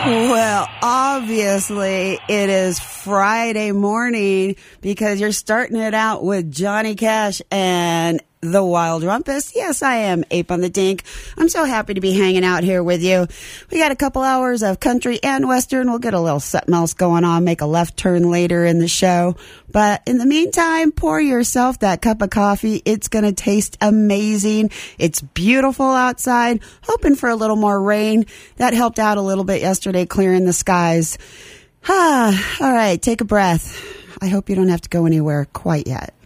Well, obviously it is Friday morning because you're starting it out with Johnny Cash and the Wild Rumpus. Yes, I am Ape on the Dink. I'm so happy to be hanging out here with you. We got a couple hours of country and western. We'll get a little something else going on, make a left turn later in the show. But in the meantime, pour yourself that cup of coffee. It's going to taste amazing. It's beautiful outside. Hoping for a little more rain. That helped out a little bit yesterday, clearing the skies. All right, take a breath. I hope you don't have to go anywhere quite yet.